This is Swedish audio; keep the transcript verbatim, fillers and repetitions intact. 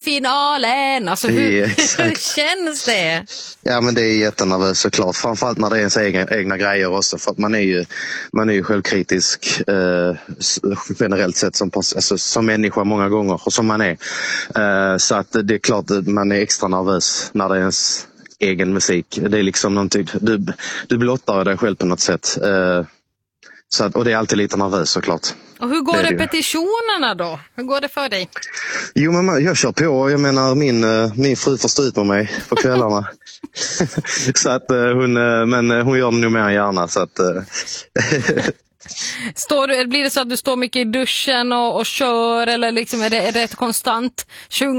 finalen. Alltså hur, hur känns det? Ja, men det är jättenervöst såklart. Framförallt när det är ens egna, egna grejer också. För att man är ju, man är ju självkritisk eh, generellt sett som, alltså, som människa många gånger. Och som man är. Eh, så att det är klart att man är extra nervös när det är ens egen musik. Det är liksom någonting, du, du blottar dig själv på något sätt. Eh, så att, och det är alltid lite nervös såklart. Och hur går det repetitionerna då? Hur går det för dig? Jo, men jag kör på. Jag menar, min, min fru får stå ut med mig på kvällarna. så att hon, men hon gör det nog mer än gärna. Så att, står du, blir det så att du står mycket i duschen och, och kör? Eller liksom, är, det, är det ett konstant sjung